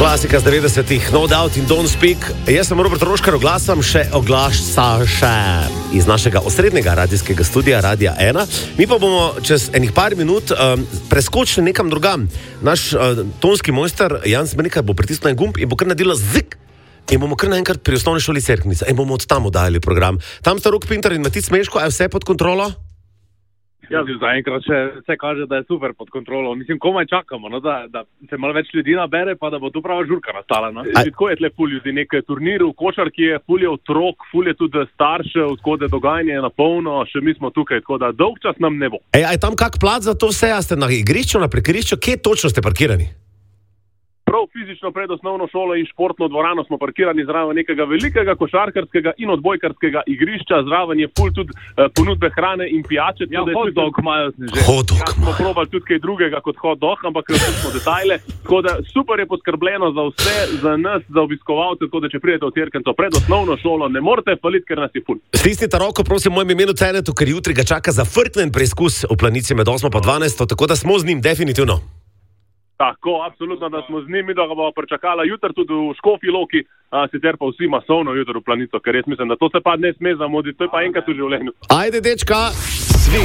Klasika z 90-ih, No Doubt in Don't Speak. Jaz sem Robert Roškar, oglašam še iz našega osrednjega radijskega studija Radia 1. Mi pa bomo čez enih par minut preskočili nekam drugam. Naš tonski mojster Jan Smernikar bo pritisnil en gumb in bo kar naredila zik. In bomo kar naenkrat pri osnovni šoli Cerknica in bomo od tam oddajali program. Tam sta Rok Pintar in Matic Meško, a je vse pod kontrolo? Ja, zaenkrat se kaže, da je super pod kontrolo. Mislim, komaj čakamo, no, da se malo več ljudi nabere, pa da bo tu prava žurka nastala. No. Tako je tle ful ljudi, nek turnir v košarki je, ful je otrok, ful je tudi staršev, tako da dogajanje je na polno, še mi smo tukaj, tako da dolg čas nam ne bo. A je tam kak plac za to vse, a ste na igrišču, na prekrišču, kje točno ste parkirani? Prav fizično pred osnovno šolo in športno dvorano smo parkirani zraven nekega velikega košarkarskega in odbojkarskega igrišča, zraven je ful tudi ponudbe hrane in pijače. Ja, hot dog imajo že. Hot-dog smo probali tudi kaj drugega kot hot dog, ampak smo detajle. Tako da super je poskrbljeno za vse, za nas, za obiskovalce, tako da če pridete v Cerknico pred osnovno šolo, ne morete faliti, ker nas je ful. Stisnite roko, prosim, mojem imenu Cenetu, ker jutri ga čaka zafrknen preizkus v Planici med 8 pa 12, tako da smo z njim definitivno. Tako, absolutno, da smo z njimi, da ga bomo pričakala jutri tudi v Škofji Loki, sicer pa vsi masovno jutri v Planico, ker jaz mislim, da to se pa ne sme zamuditi, to je pa enkrat v življenju. Ajde, dečka!